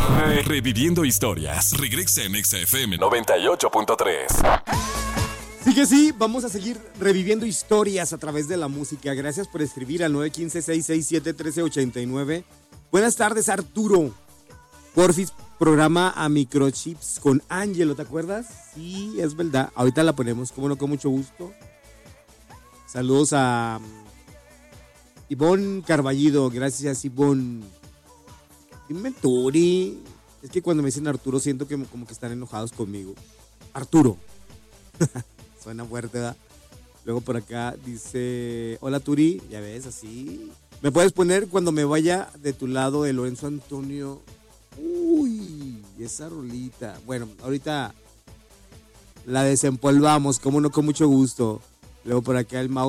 Reviviendo historias. Regresa en XFM 98.3. Sí que sí, vamos a seguir reviviendo historias a través de la música. Gracias por escribir al 915-667-1389. Buenas tardes, Arturo. Porfis, programa a Microchips con Ángelo, ¿te acuerdas? Sí, es verdad. Ahorita la ponemos, como no, con mucho gusto. Saludos a Ivonne Carballido. Gracias, Ivonne. Dime, Turi. Es que cuando me dicen Arturo siento que como que están enojados conmigo. Arturo. Suena fuerte, ¿verdad? Luego por acá dice, hola Turi, ya ves, así. ¿Me puedes poner cuando me vaya de tu lado de Lorenzo Antonio? Uy, esa rolita. Bueno, ahorita la desempolvamos, como no, con mucho gusto. Luego por acá el Mau